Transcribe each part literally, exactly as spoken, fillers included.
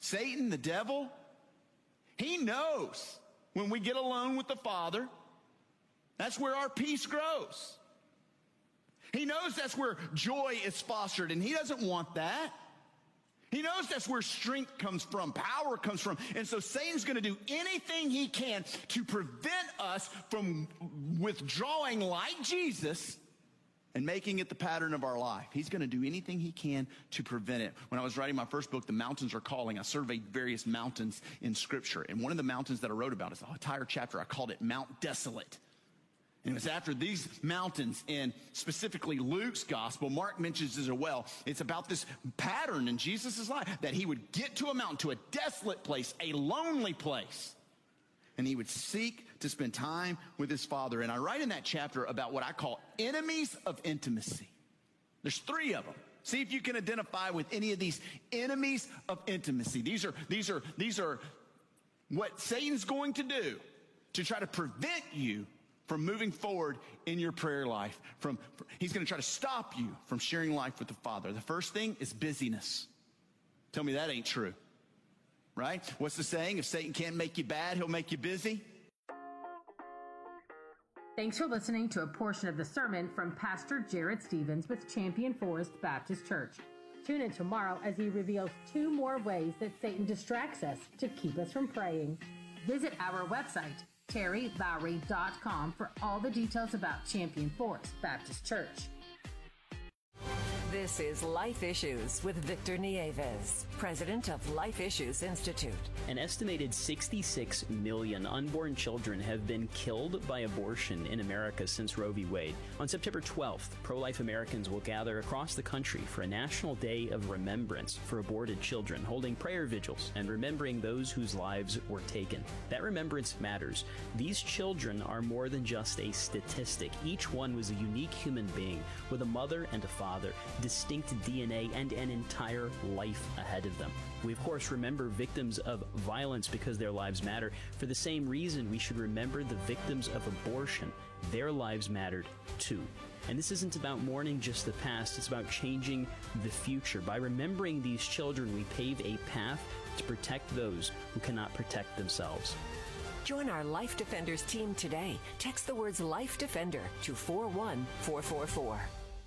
Satan, the devil, he knows when we get alone with the Father, that's where our peace grows. He knows that's where joy is fostered, and he doesn't want that. He knows that's where strength comes from, power comes from. And so Satan's going to do anything he can to prevent us from withdrawing like Jesus and making it the pattern of our life. He's going to do anything he can to prevent it. When I was writing my first book, The Mountains Are Calling, I surveyed various mountains in Scripture. And one of the mountains that I wrote about is an entire chapter. I called it Mount Desolate. And it was after these mountains, in specifically Luke's gospel, Mark mentions as well, it's about this pattern in Jesus' life, that he would get to a mountain, to a desolate place, a lonely place, and he would seek to spend time with his Father. And I write in that chapter about what I call enemies of intimacy. There's three of them. See if you can identify with any of these enemies of intimacy. These are, these are, these are what Satan's going to do to try to prevent you from moving forward in your prayer life. From, he's going to try to stop you from sharing life with the Father. The first thing is busyness. Tell me that ain't true, right? What's the saying? If Satan can't make you bad, he'll make you busy. Thanks for listening to a portion of the sermon from Pastor Jared Stevens with Champion Forest Baptist Church. Tune in tomorrow as he reveals two more ways that Satan distracts us to keep us from praying. Visit our website, terry lowry dot com, for all the details about Champion Forest Baptist Church. This is Life Issues with Victor Nieves, president of Life Issues Institute. An estimated sixty-six million unborn children have been killed by abortion in America since Roe v. Wade. On September twelfth, pro-life Americans will gather across the country for a national day of remembrance for aborted children, holding prayer vigils and remembering those whose lives were taken. That remembrance matters. These children are more than just a statistic. Each one was a unique human being with a mother and a father, distinct D N A, and an entire life ahead of them. We, of course, remember victims of violence because their lives matter. For the same reason, we should remember the victims of abortion. Their lives mattered, too. And this isn't about mourning just the past. It's about changing the future. By remembering these children, we pave a path to protect those who cannot protect themselves. Join our Life Defenders team today. Text the words Life Defender to four one four four four.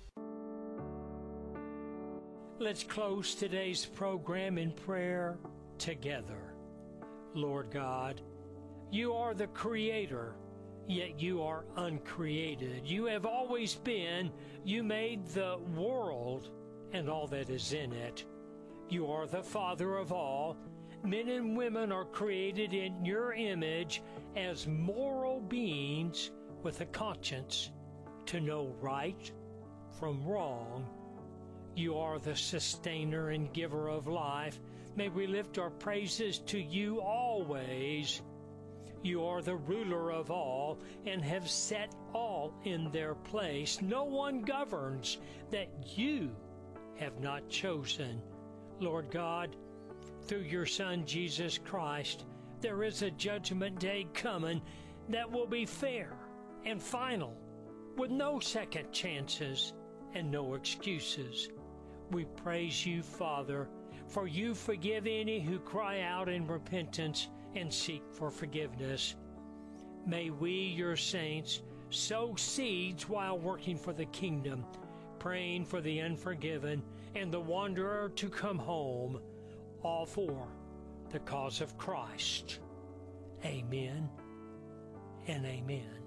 Let's close today's program in prayer together. Lord God, you are the Creator, yet you are uncreated. You have always been. You made the world and all that is in it. You are the Father of all. Men and women are created in your image as moral beings with a conscience to know right from wrong. You are the sustainer and giver of life. May we lift our praises to you always. You are the ruler of all and have set all in their place. No one governs that you have not chosen. Lord God, through your Son, Jesus Christ, there is a judgment day coming that will be fair and final, with no second chances and no excuses. We praise you, Father, for you forgive any who cry out in repentance and seek for forgiveness. May we, your saints, sow seeds while working for the kingdom, praying for the unforgiven and the wanderer to come home, all for the cause of Christ. Amen and amen.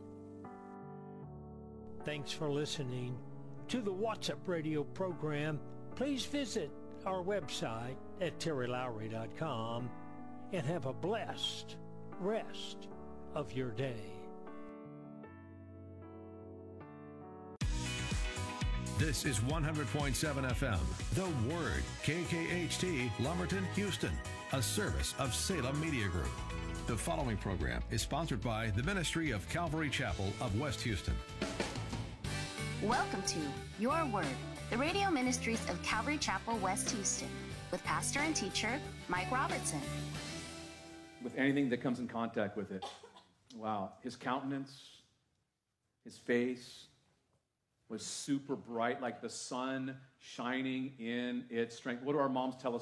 Thanks for listening to the What's Up Radio program. Please visit our website at terry lowry dot com and have a blessed rest of your day. This is one hundred point seven F M, The Word, K K H T, Lumberton, Houston, a service of Salem Media Group. The following program is sponsored by the Ministry of Calvary Chapel of West Houston. Welcome to Your Word, the radio ministries of Calvary Chapel, West Houston, with pastor and teacher Mike Robertson. With anything that comes in contact with it, wow, his countenance, his face was super bright, like the sun shining in its strength. What do our moms tell us